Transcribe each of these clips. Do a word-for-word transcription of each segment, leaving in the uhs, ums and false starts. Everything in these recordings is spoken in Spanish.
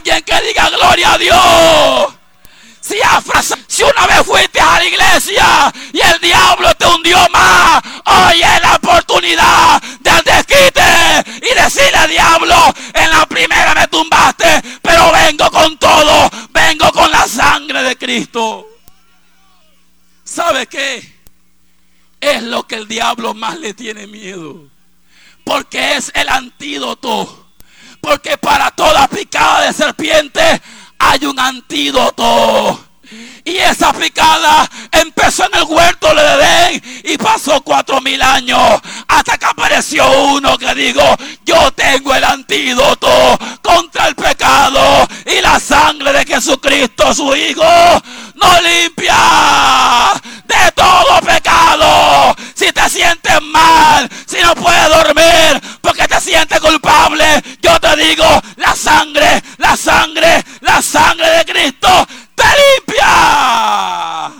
Alguien que diga gloria a Dios. Si, si una vez fuiste a la iglesia y el diablo te hundió más, hoy es la oportunidad del desquite y decirle al diablo: en la primera me tumbaste, pero vengo con todo, vengo con la sangre de Cristo. ¿Sabe qué? Es lo que el diablo más le tiene miedo, porque es el antídoto. Porque para toda picada de serpiente hay un antídoto. Y esa picada empezó en el huerto del Edén y pasó cuatro mil años hasta que apareció uno que dijo: yo tengo el antídoto contra el pecado, y la sangre de Jesucristo su Hijo nos limpia de todo pecado. Si te sientes mal, si no puedes dormir porque te sientes culpable, yo te digo: la sangre, la sangre, la sangre de Cristo te limpia.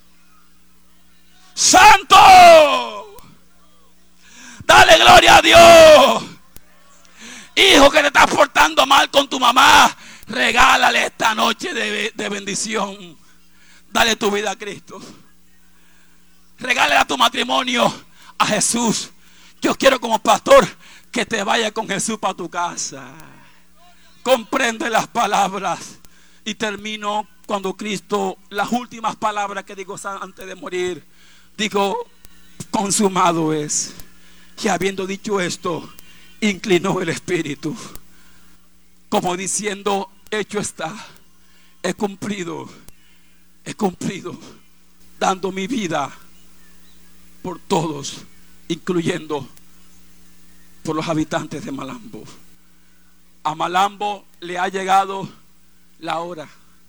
¡Santo! Dale gloria a Dios. Hijo que te estás portando mal con tu mamá, regálale esta noche de, de bendición. Dale tu vida a Cristo. Regálale a tu matrimonio a Jesús. Yo quiero, como pastor, que te vaya con Jesús para tu casa. Comprende las palabras. Y termino cuando Cristo, las últimas palabras que digo antes de morir, digo: consumado es. Y habiendo dicho esto, inclinó el espíritu, como diciendo: hecho está, he cumplido, he cumplido, dando mi vida por todos, incluyendo por los habitantes de Malambo. A Malambo le ha llegado la hora.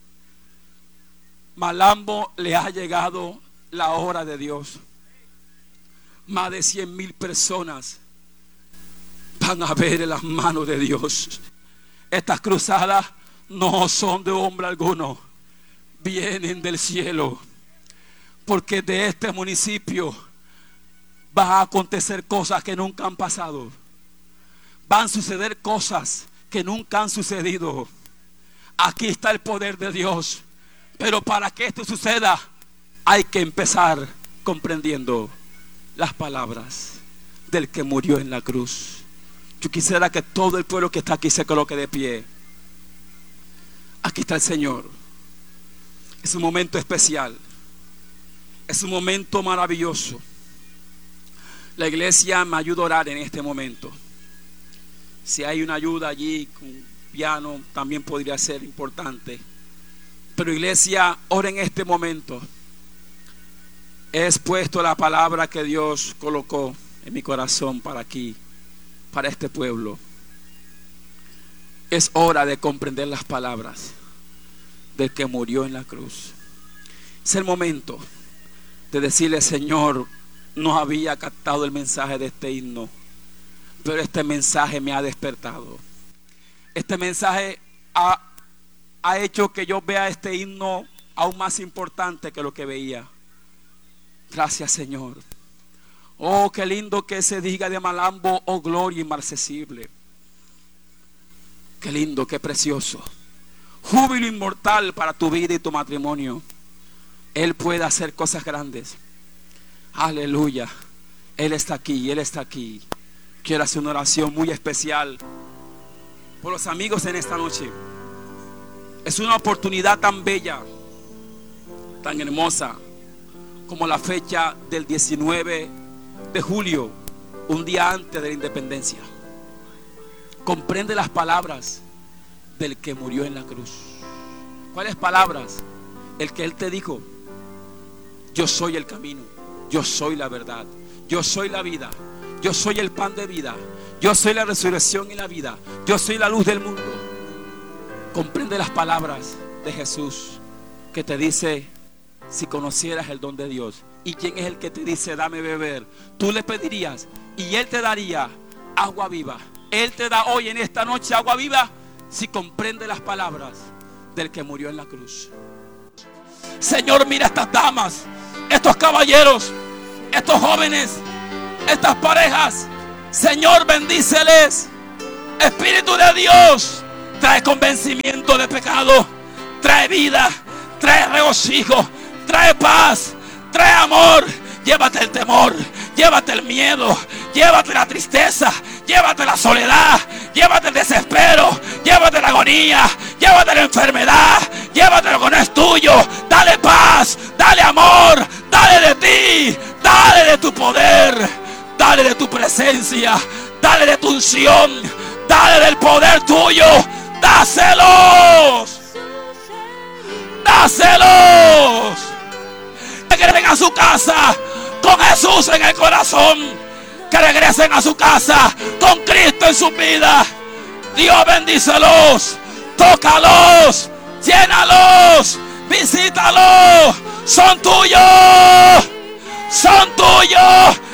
Malambo le ha llegado la hora de Dios. Más de cien mil personas van a ver en las manos de Dios. Estas cruzadas no son de hombre alguno, vienen del cielo, porque de este municipio van a acontecer cosas que nunca han pasado. Van a suceder cosas que nunca han sucedido. Aquí está el poder de Dios. Pero para que esto suceda, hay que empezar comprendiendo las palabras del que murió en la cruz. Yo quisiera que todo el pueblo que está aquí se coloque de pie. Aquí está el Señor. Es un momento especial. Es un momento maravilloso. La iglesia me ayuda a orar en este momento. Si hay una ayuda allí con piano, también podría ser importante. Pero iglesia, ora en este momento. He expuesto la palabra que Dios colocó en mi corazón para aquí, para este pueblo. Es hora de comprender las palabras del que murió en la cruz. Es el momento de decirle: Señor, no había captado el mensaje de este himno, pero este mensaje me ha despertado. Este mensaje ha, ha hecho que yo vea este himno aún más importante que lo que veía. Gracias, Señor. Oh, qué lindo que se diga de Malambo: oh, gloria inmarcesible. Qué lindo, qué precioso. Júbilo inmortal para tu vida y tu matrimonio. Él puede hacer cosas grandes. Aleluya. Él está aquí, Él está aquí. Quiero hacer una oración muy especial por los amigos en esta noche. Es una oportunidad tan bella, tan hermosa, como la fecha del diecinueve de julio, un día antes de la independencia. Comprende las palabras del que murió en la cruz. ¿Cuáles palabras? El que Él te dijo: yo soy el camino, yo soy la verdad, yo soy la vida, yo soy el pan de vida, yo soy la resurrección y la vida, yo soy la luz del mundo. Comprende las palabras de Jesús que te dice: si conocieras el don de Dios. ¿Y quién es el que te dice: dame beber? Tú le pedirías y Él te daría agua viva. Él te da hoy en esta noche agua viva si comprende las palabras del que murió en la cruz. Señor, mira estas damas, estos caballeros, estos jóvenes, estas parejas. Señor, bendíceles. Espíritu de Dios, trae convencimiento de pecado, trae vida, trae regocijo, trae paz, trae amor. Llévate el temor, llévate el miedo, llévate la tristeza, llévate la soledad, llévate el desespero, llévate la agonía, llévate la enfermedad, llévate lo que no es tuyo. Dale paz, dale amor, dale de ti, dale de tu poder, dale de tu presencia, dale de tu unción, dale del poder tuyo. Dáselos, dáselos. Que regresen a su casa con Jesús en el corazón, que regresen a su casa con Cristo en su vida. Dios bendícelos, tócalos, llénalos, visítalos. Son tuyos, son tuyos.